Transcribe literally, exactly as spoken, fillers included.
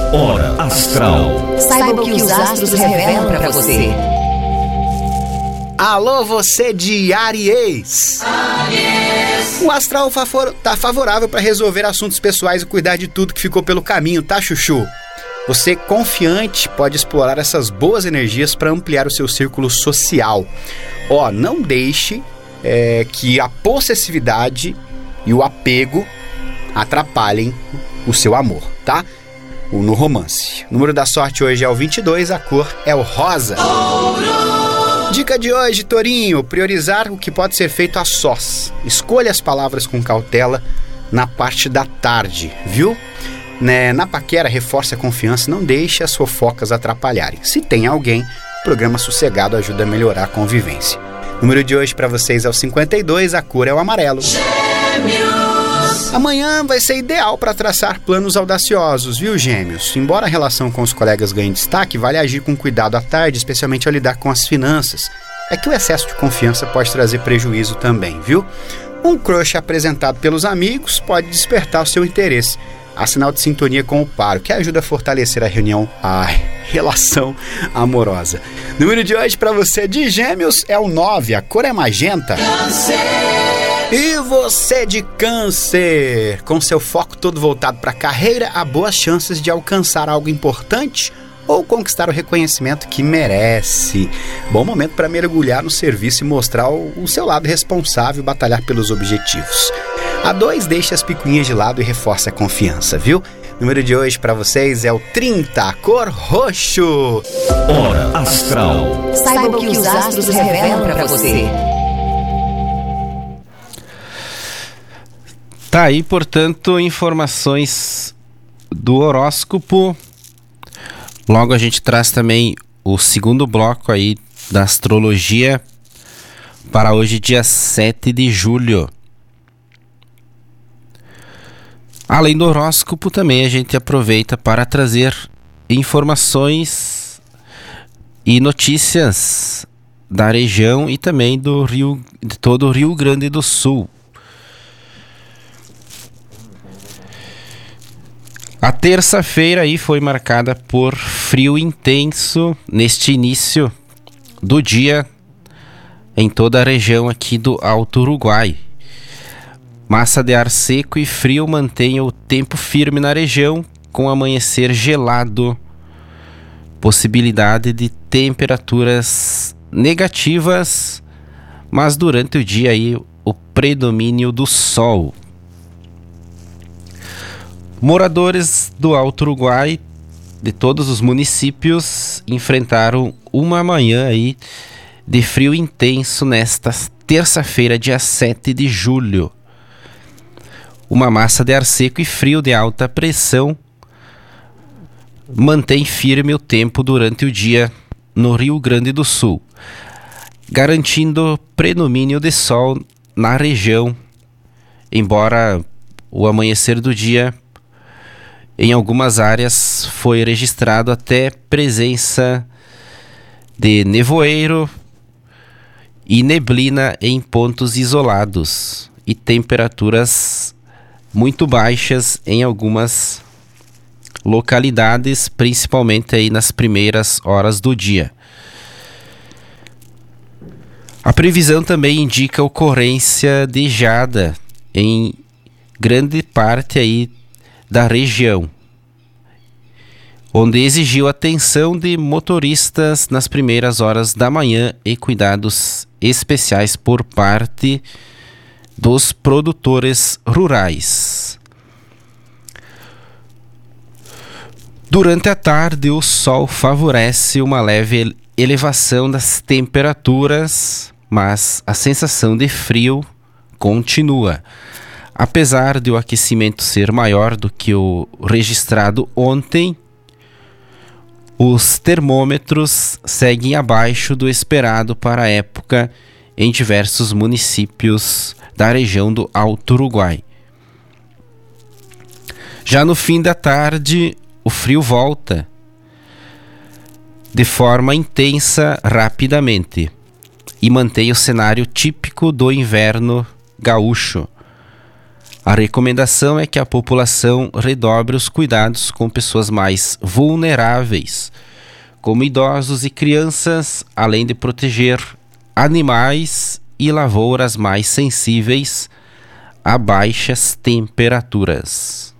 Hora Astral. Saiba o que os astros revelam para você. Alô, você de Áries! Áries! O astral favor... tá favorável para resolver assuntos pessoais e cuidar de tudo que ficou pelo caminho, tá, Chuchu? Você, confiante, pode explorar essas boas energias para ampliar o seu círculo social. Ó, não deixe é, que a possessividade e o apego atrapalhem o seu amor, tá? No romance. O número da sorte hoje é o vinte e dois, a cor é o rosa. Dica de hoje, Tourinho: priorizar o que pode ser feito a sós. Escolha as palavras com cautela na parte da tarde, viu? Né, na paquera, reforce a confiança e não deixe as fofocas atrapalharem. Se tem alguém, programa sossegado ajuda a melhorar a convivência. O número de hoje para vocês é o cinquenta e dois, a cor é o amarelo. Gêmeos. Amanhã vai ser ideal para traçar planos audaciosos, viu, Gêmeos? Embora a relação com os colegas ganhe destaque, vale agir com cuidado à tarde, especialmente ao lidar com as finanças. É que o excesso de confiança pode trazer prejuízo também, viu? Um crush apresentado pelos amigos pode despertar o seu interesse. Há sinal de sintonia com o paro, que ajuda a fortalecer a reunião, a relação amorosa. O número de hoje para você de Gêmeos é o nove, a cor é magenta. Câncer. E você de Câncer, com seu foco todo voltado para a carreira, há boas chances de alcançar algo importante ou conquistar o reconhecimento que merece. Bom momento para mergulhar no serviço e mostrar o, o seu lado responsável e batalhar pelos objetivos. A dois, deixe as picuinhas de lado e reforce a confiança, viu? O número de hoje para vocês é o trinta, a cor roxo. Hora Astral. Saiba o que os astros revelam para você. Tá aí, portanto, informações do horóscopo. Logo a gente traz também o segundo bloco aí da astrologia para hoje, dia sete de julho. Além do horóscopo, também a gente aproveita para trazer informações e notícias da região e também do Rio, de todo o Rio Grande do Sul. A terça-feira aí foi marcada por frio intenso neste início do dia em toda a região aqui do Alto Uruguai. Massa de ar seco e frio mantém o tempo firme na região, com amanhecer gelado. Possibilidade de temperaturas negativas, mas durante o dia aí o predomínio do sol. Moradores do Alto Uruguai, de todos os municípios, enfrentaram uma manhã aí de frio intenso nesta terça-feira, dia sete de julho. Uma massa de ar seco e frio de alta pressão mantém firme o tempo durante o dia no Rio Grande do Sul, garantindo predomínio de sol na região, embora o amanhecer do dia em algumas áreas foi registrado até presença de nevoeiro e neblina em pontos isolados e temperaturas muito baixas em algumas localidades, principalmente aí nas primeiras horas do dia. A previsão também indica ocorrência de geada em grande parte aí da região, onde exigiu atenção de motoristas nas primeiras horas da manhã e cuidados especiais por parte dos produtores rurais. Durante a tarde, o sol favorece uma leve elevação das temperaturas, mas a sensação de frio continua. Apesar de o aquecimento ser maior do que o registrado ontem, os termômetros seguem abaixo do esperado para a época em diversos municípios da região do Alto Uruguai. Já no fim da tarde, o frio volta de forma intensa rapidamente e mantém o cenário típico do inverno gaúcho. A recomendação é que a população redobre os cuidados com pessoas mais vulneráveis, como idosos e crianças, além de proteger animais e lavouras mais sensíveis a baixas temperaturas.